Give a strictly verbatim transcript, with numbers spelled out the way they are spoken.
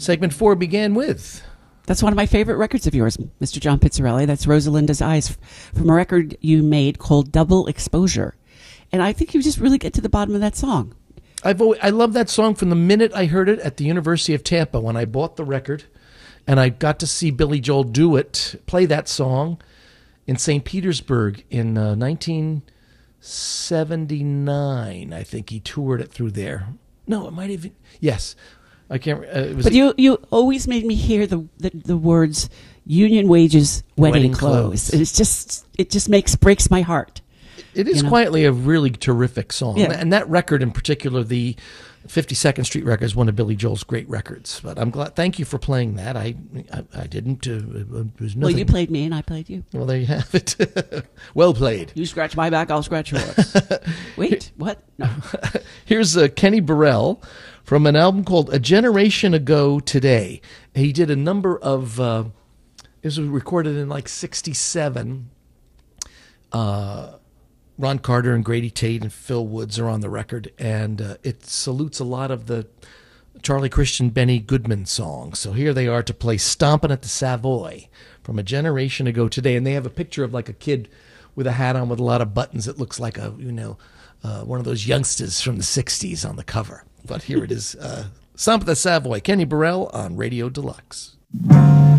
Segment four began with... That's one of my favorite records of yours, Mister John Pizzarelli. That's Rosalinda's Eyes from a record you made called Double Exposure. And I think you just really get to the bottom of that song. I've always, I love that song from the minute I heard it at the University of Tampa when I bought the record. And I got to see Billy Joel do it, play that song in Saint Petersburg in uh, nineteen seventy-nine. I think he toured it through there. No, it might even... Yes. I can't... Uh, it was but you you always made me hear the the, the words union wages, wedding, Wedding clothes. clothes. It's just, it just makes, breaks my heart. It is you know? quietly a really terrific song. Yeah. And that record in particular, the fifty-second Street record, is one of Billy Joel's great records. But I'm glad. Thank you for playing that. I I, I didn't. Uh, it was nothing. Well, you played me and I played you. Well, there you have it. Well played. You scratch my back, I'll scratch yours. Wait, what? No. Here's uh, Kenny Burrell from an album called A Generation Ago Today. He did a number of... Uh, this was recorded in like sixty-seven. Uh, Ron Carter and Grady Tate and Phil Woods are on the record, and uh, it salutes a lot of the Charlie Christian, Benny Goodman songs. So here they are to play Stompin' at the Savoy from A Generation Ago Today. And they have a picture of like a kid with a hat on with a lot of buttons. It looks like a, you know, uh, one of those youngsters from the sixties on the cover. But here it is, uh, Stompin' at the Savoy, Kenny Burrell on Radio Deluxe.